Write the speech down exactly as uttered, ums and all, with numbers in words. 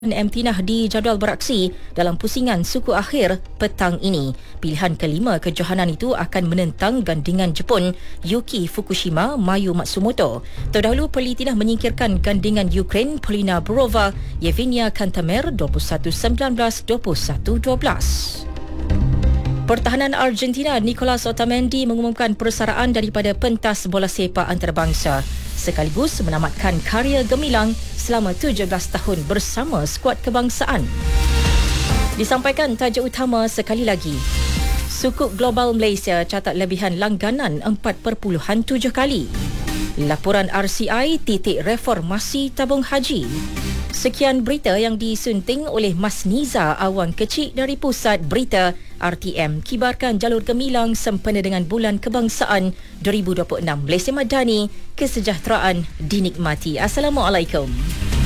Emtinah dijadual beraksi dalam pusingan suku akhir petang ini. Pilihan kelima kejohanan itu akan menentang gandingan Jepun Yuki Fukushima Mayu Matsumoto. Terdahulu Politinah menyingkirkan gandingan Ukraine Polina Burova Yevgenia Kantamer dua puluh satu sembilan belas dua puluh satu dua belas. Pertahanan Argentina Nicolas Otamendi mengumumkan persaraan daripada pentas bola sepak antarabangsa sekaligus menamatkan karya gemilang selama tujuh belas tahun bersama skuad kebangsaan. Disampaikan tajuk utama sekali lagi. Sukuk Global Malaysia catat lebihan langganan empat perpuluhan tujuh kali. Laporan R C I titik reformasi tabung haji. Sekian berita yang disunting oleh Mas Niza Awang Kecil dari Pusat Berita R T M. Kibarkan jalur gemilang sempena dengan Bulan Kebangsaan dua ribu dua puluh enam. Malaysia Madani, kesejahteraan dinikmati. Assalamualaikum.